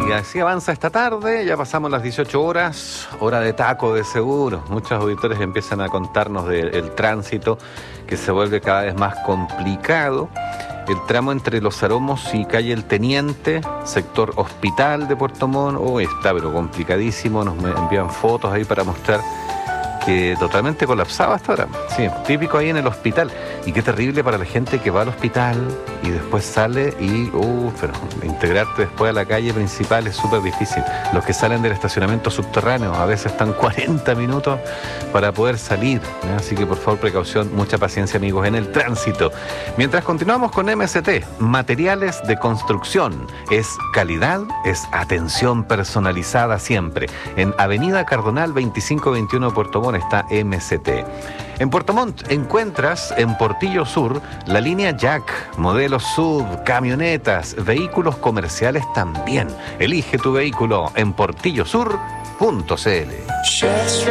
Y así avanza esta tarde, ya pasamos las 18 horas, hora de taco de seguro. Muchos auditores empiezan a contarnos del tránsito que se vuelve cada vez más complicado. El tramo entre Los Aromos y calle El Teniente, sector Hospital de Puerto Montt, está pero complicadísimo. Nos envían fotos ahí para mostrar que totalmente colapsado hasta ahora. Sí, típico ahí en el hospital. Y qué terrible para la gente que va al hospital y después sale y, pero integrarte después a la calle principal es súper difícil. Los que salen del estacionamiento subterráneo a veces están 40 minutos para poder salir, ¿eh? Así que por favor precaución, mucha paciencia amigos en el tránsito. Mientras continuamos con MST, materiales de construcción. Es calidad, es atención personalizada siempre. En Avenida Cardonal 2521 Puerto Montt está MST. En Puerto Montt encuentras en Portillo Sur la línea Jack, modelos SUV, camionetas, vehículos comerciales también. Elige tu vehículo en portillosur.cl.